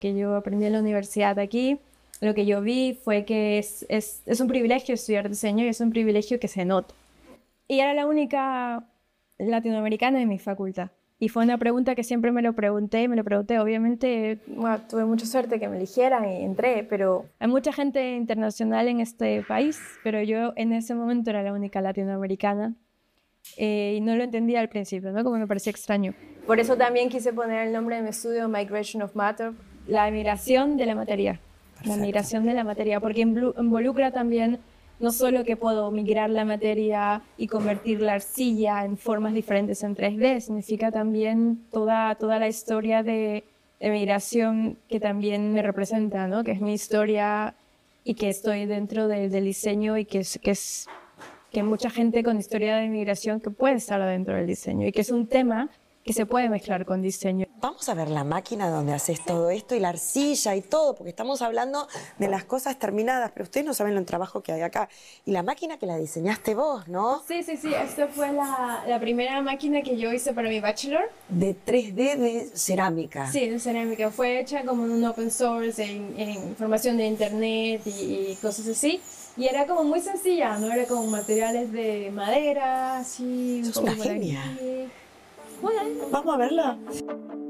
que yo aprendí en la universidad aquí, lo que yo vi fue que es un privilegio estudiar diseño y es un privilegio que se nota. Y era la única latinoamericana en mi facultad. Y fue una pregunta que siempre me lo pregunté. Obviamente, bueno, tuve mucha suerte que me eligieran y entré, pero hay mucha gente internacional en este país, pero yo en ese momento era la única latinoamericana y no lo entendía al principio, ¿no? Como me parecía extraño. Por eso también quise poner el nombre de mi estudio, Migration of Matter, la migración de la materia. La migración de la materia, porque involucra también no solo que puedo migrar la materia y convertir la arcilla en formas diferentes en 3D, significa también toda la historia de migración que también me representa, ¿no? Que es mi historia y que estoy dentro del diseño y que mucha gente con historia de migración que puede estar dentro del diseño y que es un tema que se puede mezclar con diseño. Vamos a ver la máquina donde haces todo esto y la arcilla y todo, porque estamos hablando de las cosas terminadas, pero ustedes no saben el trabajo que hay acá. Y la máquina que la diseñaste vos, ¿no? Sí, esta fue la primera máquina que yo hice para mi bachelor. De 3D de cerámica. Sí, de cerámica. Fue hecha como en un open source, en información de internet y cosas así. Y era como muy sencilla, ¿no? Era como materiales de madera, así. Sos una genia. Bueno, Vamos a verla.